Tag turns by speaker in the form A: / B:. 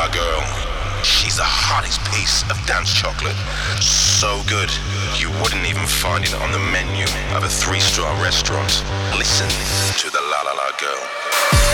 A: La girl. She's the hottest piece of dance chocolate. So good, you wouldn't even find it on the menu of a 3-star restaurant. Listen to the La La La girl.